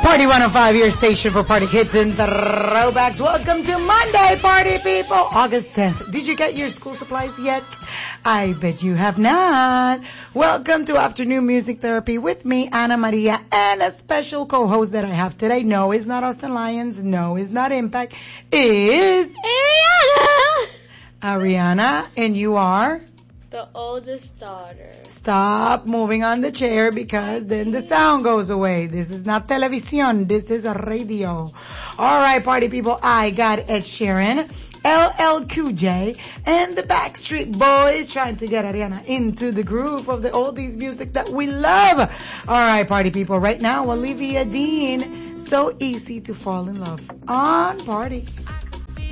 Party 105, your station for party hits and throwbacks. Welcome to Monday, party people. August 10th. Did you get your school supplies yet? I bet you have not. Welcome to Afternoon Music Therapy with me, Ana Maria, and a special co-host that I have today. No, it's not Austin Lions. No, it's not Impact. It's Ariana, and you are? The oldest daughter. Stop moving on the chair because then the sound goes away. This is not television. This is a radio. All right, party people. I got Ed Sheeran, LL Cool J, and the Backstreet Boys trying to get Ariana into the groove of the oldies music that we love. All right, party people. Right now, Olivia Dean. So easy to fall in love on Party.